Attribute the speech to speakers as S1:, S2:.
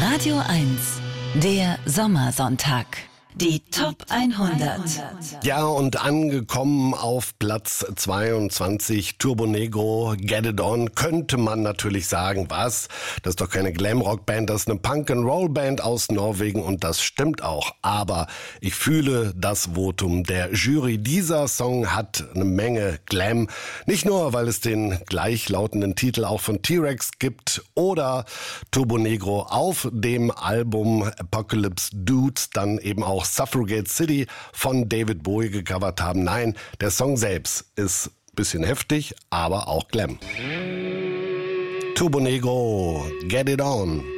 S1: Radio 1, der Sommersonntag. Die Top 100.
S2: Ja, und angekommen auf Platz 22, Turbonegro, Get It On, könnte man natürlich sagen, was? Das ist doch keine Glamrock-Band, das ist eine Punk-and-Roll-Band aus Norwegen und das stimmt auch. Aber ich fühle das Votum der Jury. Dieser Song hat eine Menge Glam. Nicht nur, weil es den gleichlautenden Titel auch von T-Rex gibt oder Turbonegro auf dem Album Apocalypse Dudes dann eben auch Suffragette City von David Bowie gecovert haben. Nein, der Song selbst ist ein bisschen heftig, aber auch Glam. Turbonegro, Get It On.